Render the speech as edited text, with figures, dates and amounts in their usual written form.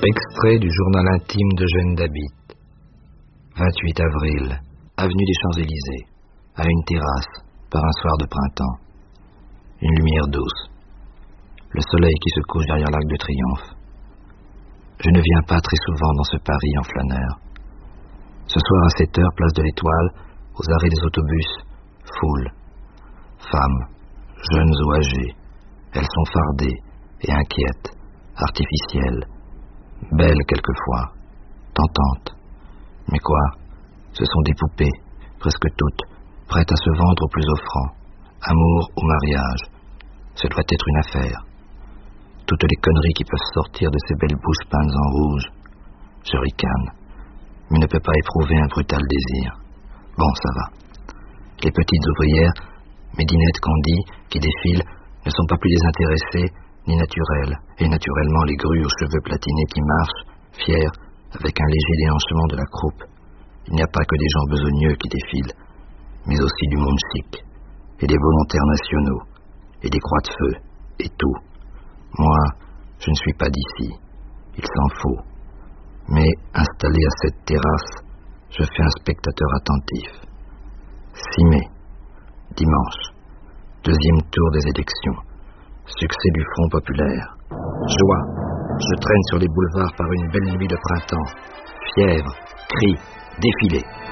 Extrait du journal intime d'Eugène Dabitte. 28 avril, avenue des Champs-Élysées, à une terrasse, par un soir de printemps. Une lumière douce. Le soleil qui se couche derrière l'Arc de Triomphe. Je ne viens pas très souvent dans ce Paris en flâneur. Ce soir à 7 heures, place de l'Étoile, aux arrêts des autobus, foule. Femmes, jeunes ou âgées. Elles sont fardées et inquiètes, artificielles. Belles quelquefois, tentantes. Mais quoi? Ce sont des poupées, presque toutes, prêtes à se vendre au plus offrant. Amour ou mariage. Ce doit être une affaire. Toutes les conneries qui peuvent sortir de ces belles bouches peintes en rouge. Je ricane, mais ne peux pas éprouver un brutal désir. Bon, ça va. Les petites ouvrières, Médinettes qu'on dit, qui défilent, ne sont pas plus désintéressées ni naturelles, et naturellement les grues aux cheveux platinés qui marchent, fiers, avec un léger déhanchement de la croupe. Il n'y a pas que des gens besogneux qui défilent, mais aussi du monde chic, et des volontaires nationaux, et des croix de feu, et tout. Moi, je ne suis pas d'ici, il s'en faut. Mais, installé à cette terrasse, je fais un spectateur attentif. 6 mai, dimanche, 2e tour des élections. Succès du Front populaire. Joie, je traîne sur les boulevards par une belle nuit de printemps. Fièvre, cris, défilé.